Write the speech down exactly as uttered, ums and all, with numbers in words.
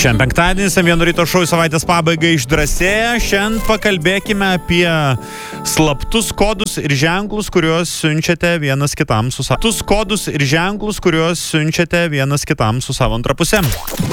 Šiandien penktadienis, vieno ryto šou savaitės pabaigai išdrąsėję. Šiandien pakalbėkime apie slaptus kodus ir ženklus, kuriuos siunčiate vienas kitam su savo. Slaptus kodus ir ženklus, kuriuos siunčiate vienas kitam su savo antra pusė.